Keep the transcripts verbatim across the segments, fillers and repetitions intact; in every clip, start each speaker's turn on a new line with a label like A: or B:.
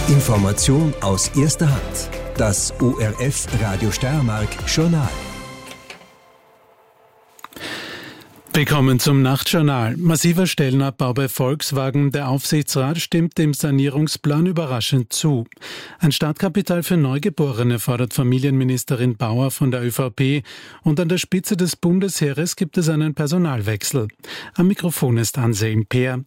A: Information aus erster Hand. Das O R F Radio Steiermark Journal.
B: Willkommen zum Nachtjournal. Massiver Stellenabbau bei Volkswagen. Der Aufsichtsrat stimmt dem Sanierungsplan überraschend zu. Ein Startkapital für Neugeborene fordert Familienministerin Bauer von der ÖVP. Und an der Spitze des Bundesheeres gibt es einen Personalwechsel. Am Mikrofon ist Anselm Peer.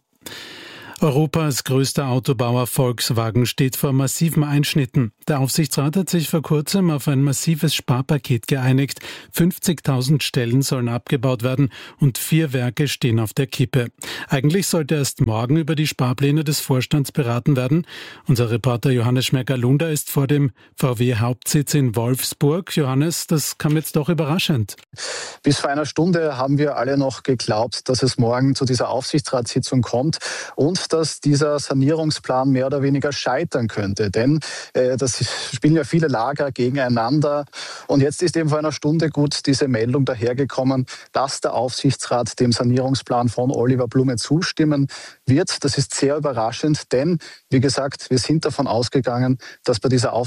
B: Europas größter Autobauer Volkswagen steht vor massiven Einschnitten. Der Aufsichtsrat hat sich vor kurzem auf ein massives Sparpaket geeinigt. fünfzigtausend Stellen sollen abgebaut werden und vier Werke stehen auf der Kippe. Eigentlich sollte erst morgen über die Sparpläne des Vorstands beraten werden. Unser Reporter Johannes Schmergalunda ist vor dem V W-Hauptsitz in Wolfsburg. Johannes, das kam jetzt doch überraschend.
C: Bis vor einer Stunde haben wir alle noch geglaubt, dass es morgen zu dieser Aufsichtsratssitzung kommt und dass dieser Sanierungsplan mehr oder weniger scheitern könnte. Denn äh, das spielen ja viele Lager gegeneinander. Und jetzt ist eben vor einer Stunde gut diese Meldung dahergekommen, dass der Aufsichtsrat dem Sanierungsplan von Oliver Blume zustimmen wird. Das ist sehr überraschend, denn, wie gesagt, wir sind davon ausgegangen, dass bei dieser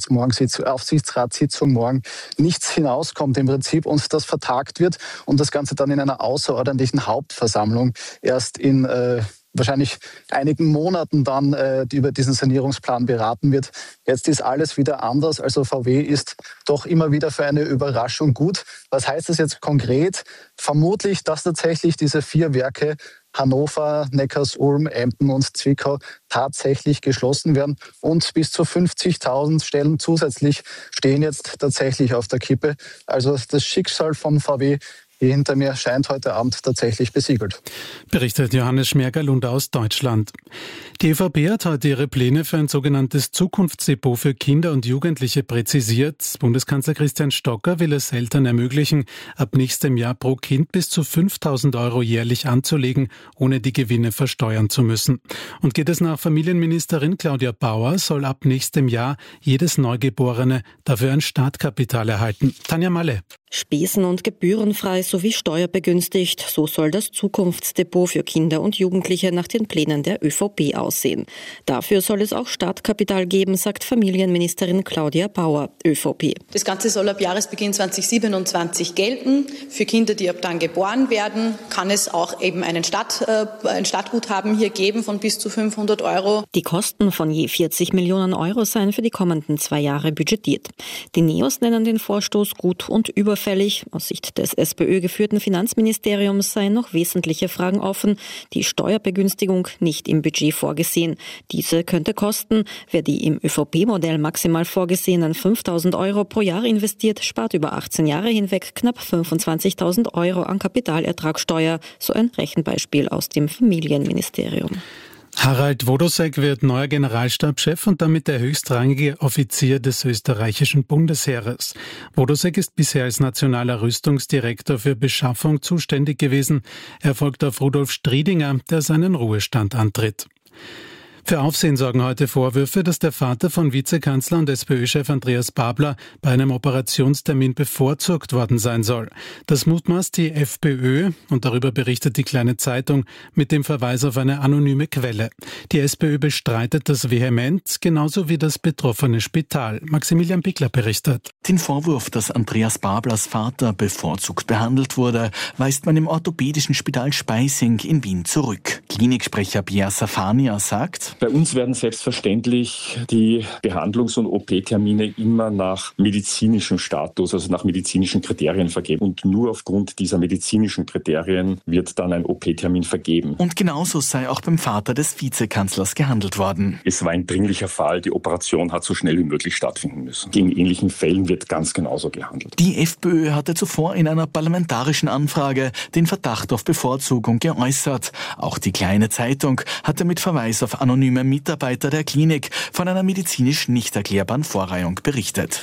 C: Aufsichtsratssitzung morgen nichts hinauskommt im Prinzip und das vertagt wird und das Ganze dann in einer außerordentlichen Hauptversammlung erst in äh, wahrscheinlich einigen Monaten dann äh, über diesen Sanierungsplan beraten wird. Jetzt ist alles wieder anders. Also V W ist doch immer wieder für eine Überraschung gut. Was heißt das jetzt konkret? Vermutlich, dass tatsächlich diese vier Werke Hannover, Neckarsulm, Emden und Zwickau tatsächlich geschlossen werden. Und bis zu fünfzigtausend Stellen zusätzlich stehen jetzt tatsächlich auf der Kippe. Also das Schicksal von V W hier hinter mir scheint heute Abend tatsächlich besiegelt.
B: Berichtet Johannes Schmergalunda aus Deutschland. Die E V P hat heute ihre Pläne für ein sogenanntes Zukunftsdepot für Kinder und Jugendliche präzisiert. Bundeskanzler Christian Stocker will es Eltern ermöglichen, ab nächstem Jahr pro Kind bis zu fünftausend Euro jährlich anzulegen, ohne die Gewinne versteuern zu müssen. Und geht es nach Familienministerin Claudia Bauer, soll ab nächstem Jahr jedes Neugeborene dafür ein Startkapital erhalten. Tanja Malle.
D: Spesen- und gebührenfrei sowie steuerbegünstigt. So soll das Zukunftsdepot für Kinder und Jugendliche nach den Plänen der ÖVP aussehen. Dafür soll es auch Startkapital geben, sagt Familienministerin Claudia Bauer, ÖVP.
E: Das Ganze soll ab Jahresbeginn zweitausendsiebenundzwanzig gelten. Für Kinder, die ab dann geboren werden, kann es auch eben einen Start, äh, ein Startguthaben hier geben von bis zu fünfhundert Euro.
D: Die Kosten von je vierzig Millionen Euro seien für die kommenden zwei Jahre budgetiert. Die Neos nennen den Vorstoß gut und überfällig. Aus Sicht des SPÖ-geführten Finanzministeriums seien noch wesentliche Fragen offen. Die Steuerbegünstigung nicht im Budget vorgesehen. Diese könnte kosten. Wer die im ÖVP-Modell maximal vorgesehenen fünftausend Euro pro Jahr investiert, spart über achtzehn Jahre hinweg knapp fünfundzwanzigtausend Euro an Kapitalertragssteuer. So ein Rechenbeispiel aus dem Familienministerium.
B: Harald Wodosek wird neuer Generalstabschef und damit der höchstrangige Offizier des österreichischen Bundesheeres. Wodosek ist bisher als nationaler Rüstungsdirektor für Beschaffung zuständig gewesen. Er folgt auf Rudolf Striedinger, der seinen Ruhestand antritt. Für Aufsehen sorgen heute Vorwürfe, dass der Vater von Vizekanzler und SPÖ-Chef Andreas Babler bei einem Operationstermin bevorzugt worden sein soll. Das mutmaßt die FPÖ und darüber berichtet die Kleine Zeitung mit dem Verweis auf eine anonyme Quelle. Die SPÖ bestreitet das vehement, genauso wie das betroffene Spital. Maximilian Bickler berichtet.
F: Den Vorwurf, dass Andreas Bablers Vater bevorzugt behandelt wurde, weist man im orthopädischen Spital Speising in Wien zurück. Kliniksprecher Pierre Safania sagt:
G: Bei uns werden selbstverständlich die Behandlungs- und O P-Termine immer nach medizinischem Status, also nach medizinischen Kriterien vergeben. Und nur aufgrund dieser medizinischen Kriterien wird dann ein O P-Termin vergeben.
F: Und genauso sei auch beim Vater des Vizekanzlers gehandelt worden.
G: Es war ein dringlicher Fall. Die Operation hat so schnell wie möglich stattfinden müssen. Gegen ähnlichen Fällen wird ganz genauso gehandelt.
F: Die FPÖ hatte zuvor in einer parlamentarischen Anfrage den Verdacht auf Bevorzugung geäußert. Auch die Kleine Zeitung hatte mit Verweis auf anonyme Mitarbeiter der Klinik von einer medizinisch nicht erklärbaren Vorreihung berichtet.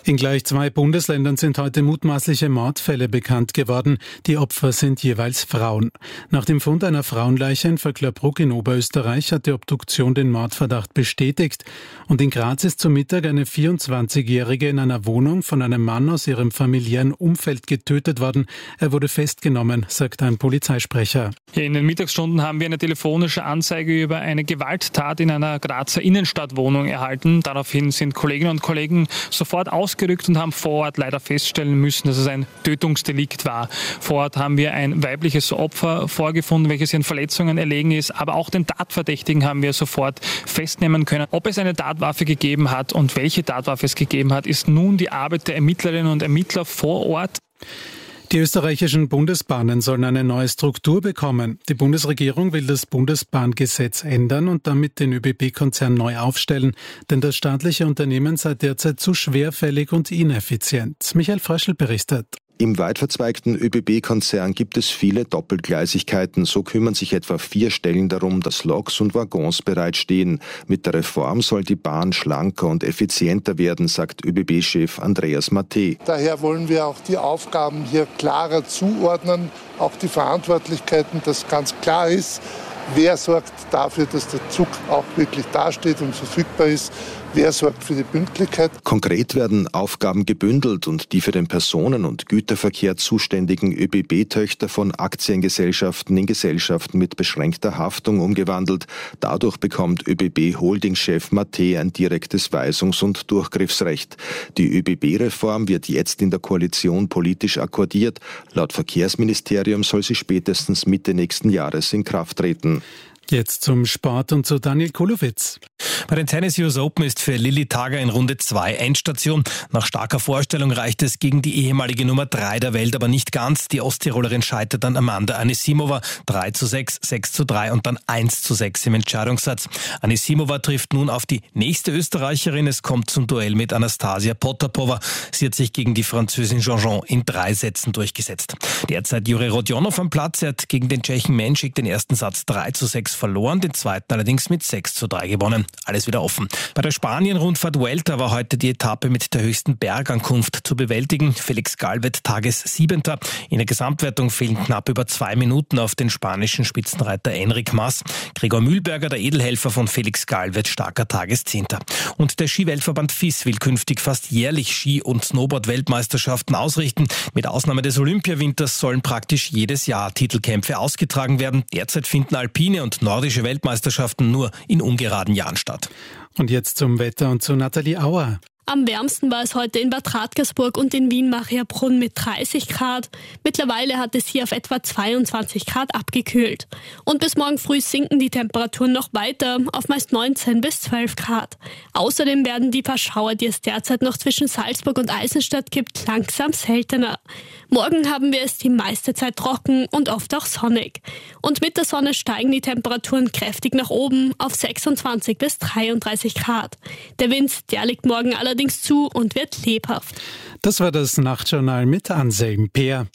B: In gleich zwei Bundesländern sind heute mutmaßliche Mordfälle bekannt geworden. Die Opfer sind jeweils Frauen. Nach dem Fund einer Frauenleiche in Vöcklerbruck in Oberösterreich hat die Obduktion den Mordverdacht bestätigt. Und in Graz ist zu Mittag eine vierundzwanzigjährige in einer Wohnung von einem Mann aus ihrem familiären Umfeld getötet worden. Er wurde festgenommen, sagt ein Polizeisprecher.
H: In den Mittagsstunden haben wir eine telefonische Anzeige über eine Gewalttat in einer Grazer Innenstadtwohnung erhalten. Daraufhin sind Kolleginnen und Kollegen sofort ausgerückt und haben vor Ort leider feststellen müssen, dass es ein Tötungsdelikt war. Vor Ort haben wir ein weibliches Opfer vorgefunden, welches ihren Verletzungen erlegen ist, aber auch den Tatverdächtigen haben wir sofort festnehmen können. Ob es eine Tatwaffe gegeben hat und welche Tatwaffe es gegeben hat, ist nun die Arbeit der Ermittlerinnen und Ermittler vor Ort.
B: Die österreichischen Bundesbahnen sollen eine neue Struktur bekommen. Die Bundesregierung will das Bundesbahngesetz ändern und damit den ÖBB-Konzern neu aufstellen, denn das staatliche Unternehmen sei derzeit zu schwerfällig und ineffizient. Michael Fröschl berichtet.
I: Im weit verzweigten ÖBB-Konzern gibt es viele Doppelgleisigkeiten. So kümmern sich etwa vier Stellen darum, dass Loks und Waggons bereitstehen. Mit der Reform soll die Bahn schlanker und effizienter werden, sagt ÖBB-Chef Andreas Matte.
J: Daher wollen wir auch die Aufgaben hier klarer zuordnen, auch die Verantwortlichkeiten, dass ganz klar ist, wer sorgt dafür, dass der Zug auch wirklich dasteht und verfügbar ist. Wer sorgt für die Pünktlichkeit?
I: Konkret werden Aufgaben gebündelt und die für den Personen- und Güterverkehr zuständigen ÖBB-Töchter von Aktiengesellschaften in Gesellschaften mit beschränkter Haftung umgewandelt. Dadurch bekommt ÖBB-Holding-Chef Matte ein direktes Weisungs- und Durchgriffsrecht. Die ÖBB-Reform wird jetzt in der Koalition politisch akkordiert. Laut Verkehrsministerium soll sie spätestens Mitte nächsten Jahres in Kraft treten.
B: Jetzt zum Sport und zu Daniel Kulowitz.
K: Bei den Tennis U S Open ist für Lilly Tager in Runde zwei Endstation. Nach starker Vorstellung reicht es gegen die ehemalige Nummer drei der Welt, aber nicht ganz. Die Osttirolerin scheitert an Amanda Anisimova. drei zu sechs, sechs zu drei und dann eins zu sechs im Entscheidungssatz. Anisimova trifft nun auf die nächste Österreicherin. Es kommt zum Duell mit Anastasia Potapova. Sie hat sich gegen die Französin Jean-Jean in drei Sätzen durchgesetzt. Derzeit Juri Rodionov am Platz. Er hat gegen den Tschechen Menschik den ersten Satz drei zu sechs verloren, den zweiten allerdings mit sechs zu drei gewonnen. Alles wieder offen. Bei der Spanien-Rundfahrt Vuelta war heute die Etappe mit der höchsten Bergankunft zu bewältigen. Felix Galvez Tagessiebenter. In der Gesamtwertung fehlen knapp über zwei Minuten auf den spanischen Spitzenreiter Enric Mas. Gregor Mühlberger, der Edelhelfer von Felix Galvez, starker Tageszehnter. Und der Skiweltverband F I S will künftig fast jährlich Ski- und Snowboard-Weltmeisterschaften ausrichten. Mit Ausnahme des Olympiawinters sollen praktisch jedes Jahr Titelkämpfe ausgetragen werden. Derzeit finden alpine und nordische Weltmeisterschaften nur in ungeraden Jahren statt.
B: Und jetzt zum Wetter und zu Nathalie Auer.
L: Am wärmsten war es heute in Bad Radkersburg und in Wien-Mariabrunn mit dreißig Grad. Mittlerweile hat es hier auf etwa zweiundzwanzig Grad abgekühlt. Und bis morgen früh sinken die Temperaturen noch weiter auf meist neunzehn bis zwölf Grad. Außerdem werden die paar Schauer, die es derzeit noch zwischen Salzburg und Eisenstadt gibt, langsam seltener. Morgen haben wir es die meiste Zeit trocken und oft auch sonnig. Und mit der Sonne steigen die Temperaturen kräftig nach oben auf sechsundzwanzig bis dreiunddreißig Grad. Der Wind, der liegt morgen allerdings allerdings zu und wird lebhaft.
B: Das war das Nachtjournal mit Anselm Peer.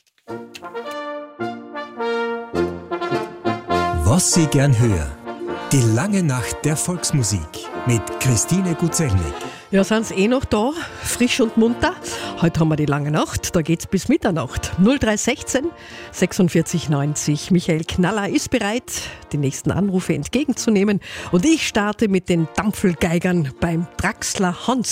A: Was Sie gern hören. Die lange Nacht der Volksmusik mit Christine Gutzelnig.
M: Ja, sind Sie eh noch da, frisch und munter? Heute haben wir die lange Nacht, da geht's bis Mitternacht. null drei eins sechs sechsundvierzig neunzig. Michael Knaller ist bereit, die nächsten Anrufe entgegenzunehmen. Und ich starte mit den Dampfelgeigern beim Draxler Hans.